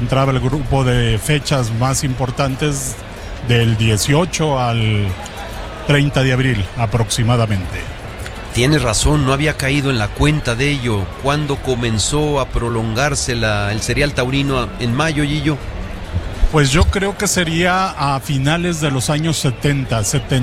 concentraba el grupo de fechas más importantes del 18 al 30 de abril aproximadamente. Tienes razón, no había caído en la cuenta de ello. ¿Cuándo comenzó a prolongarse el serial taurino en mayo, Gillo? Pues yo creo que sería a finales de los años 70,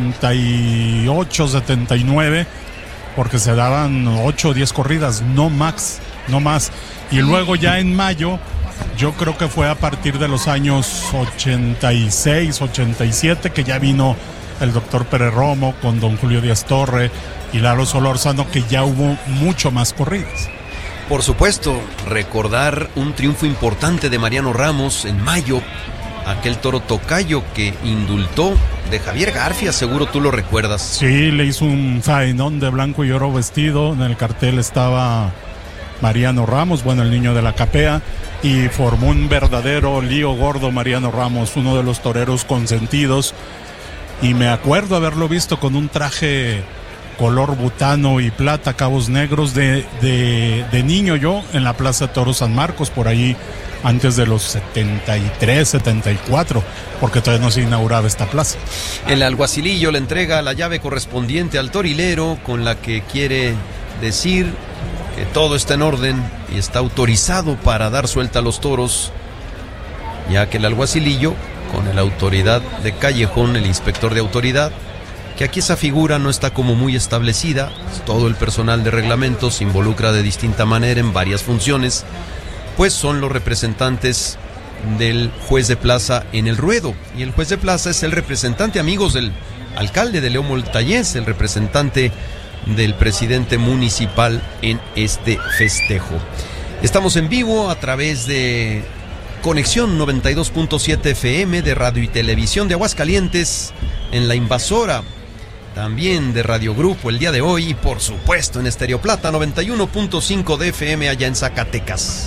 78, 79, porque se daban 8 o 10 corridas, no más. Y luego ya en mayo, yo creo que fue a partir de los años 86, 87, que ya vino el doctor Pérez Romo con don Julio Díaz Torre y Lalo Solórzano, que ya hubo mucho más corridas. Por supuesto, recordar un triunfo importante de Mariano Ramos en mayo, aquel toro tocayo que indultó de Javier Garfia, seguro tú lo recuerdas. Sí, le hizo un faenón de blanco y oro vestido, en el cartel estaba Mariano Ramos, bueno, el niño de la capea, y formó un verdadero lío gordo Mariano Ramos, uno de los toreros consentidos, y me acuerdo haberlo visto con un traje color butano y plata, cabos negros de niño yo, en la Plaza de Toros San Marcos, por ahí antes de los 73, 74, porque todavía no se inauguraba esta plaza. El alguacilillo le entrega la llave correspondiente al torilero, con la que quiere decir que todo está en orden y está autorizado para dar suelta a los toros, ya que el alguacilillo, con la autoridad de callejón, el inspector de autoridad, que aquí esa figura no está como muy establecida, todo el personal de reglamentos se involucra de distinta manera en varias funciones, pues son los representantes del juez de plaza en el ruedo, y el juez de plaza es el representante, amigos, del alcalde de León Montañez, el representante del presidente municipal en este festejo. Estamos en vivo a través de Conexión 92.7 FM de Radio y Televisión de Aguascalientes, en La Invasora, también de Radio Grupo el día de hoy, y por supuesto en Estéreo Plata 91.5 de FM allá en Zacatecas.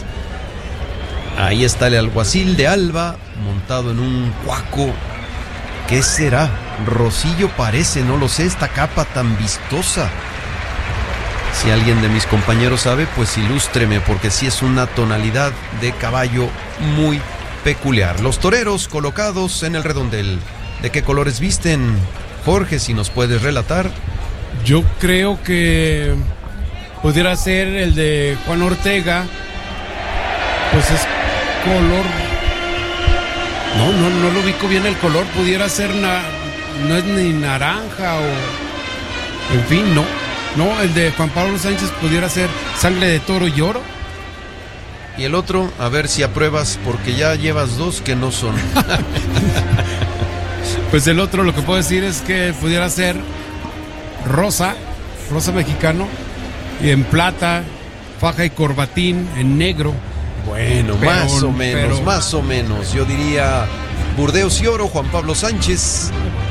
Ahí está el alguacil de Alba montado en un cuaco. ¿Qué será? Rosillo parece, no lo sé, esta capa tan vistosa. Si alguien de mis compañeros sabe, pues ilústreme, porque sí es una tonalidad de caballo muy peculiar. Los toreros colocados en el redondel, ¿de qué colores visten? Jorge, si nos puedes relatar. Yo creo que pudiera ser el de Juan Ortega, pues es color, no lo ubico bien el color, pudiera ser no es ni naranja o, en fin, no, el de Juan Pablo Sánchez pudiera ser sangre de toro y oro. Y el otro, a ver si apruebas, porque ya llevas dos que no son. Pues el otro, lo que puedo decir es que pudiera ser rosa mexicano, y en plata, faja y corbatín en negro. Bueno, más o menos. Yo diría Burdeos y oro, Juan Pablo Sánchez.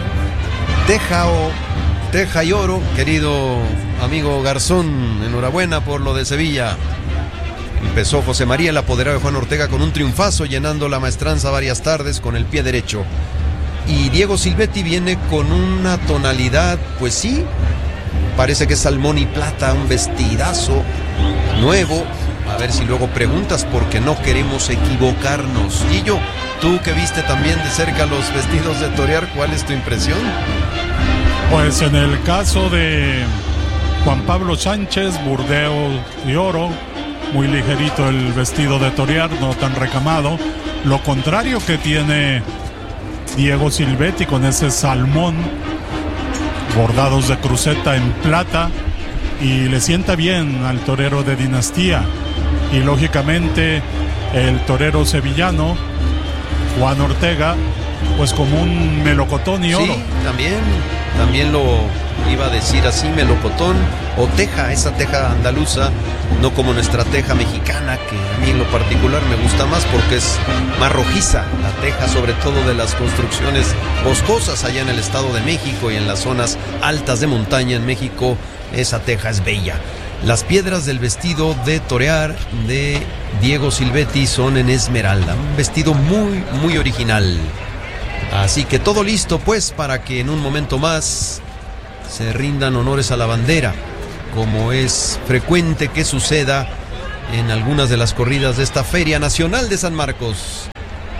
Teja y oro, querido amigo Garzón, enhorabuena por lo de Sevilla. Empezó José María, el apoderado de Juan Ortega, con un triunfazo, llenando la maestranza varias tardes con el pie derecho. Y Diego Silvetti viene con una tonalidad, pues sí, parece que es salmón y plata, un vestidazo nuevo. A ver si luego preguntas, porque no queremos equivocarnos. Gillo, tú que viste también de cerca los vestidos de torear, ¿cuál es tu impresión? Pues en el caso de Juan Pablo Sánchez, Burdeos y oro, muy ligerito el vestido de torear, no tan recamado. Lo contrario que tiene Diego Silvetti, con ese salmón, bordados de cruceta en plata, y le sienta bien al torero de Dinastía. Y lógicamente el torero sevillano, Juan Ortega, pues como un melocotón y oro. Sí, también lo iba a decir así, melocotón o teja, esa teja andaluza, no como nuestra teja mexicana, que a mí en lo particular me gusta más porque es más rojiza, la teja sobre todo de las construcciones boscosas allá en el Estado de México y en las zonas altas de montaña en México, esa teja es bella. Las piedras del vestido de torear de Diego Silvetti son en esmeralda, un vestido muy, muy original. Así que todo listo pues para que en un momento más se rindan honores a la bandera, como es frecuente que suceda en algunas de las corridas de esta Feria Nacional de San Marcos.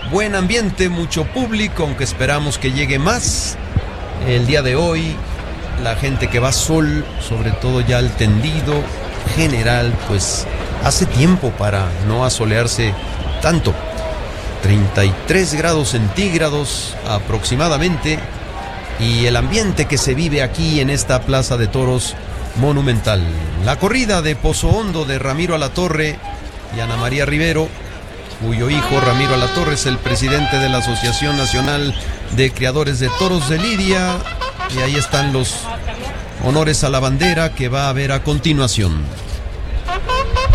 buen ambiente, mucho público, aunque esperamos que llegue más. El día de hoy, la gente que va Sol, sobre todo ya al tendido general, pues hace tiempo para no asolearse tanto. 33 grados centígrados aproximadamente, y el ambiente que se vive aquí en esta Plaza de Toros monumental. La corrida de Pozo Hondo de Ramiro Alatorre y Ana María Rivero, cuyo hijo Ramiro Alatorre es el presidente de la Asociación Nacional de Criadores de Toros de Lidia, y ahí están los honores a la bandera que va a haber a continuación.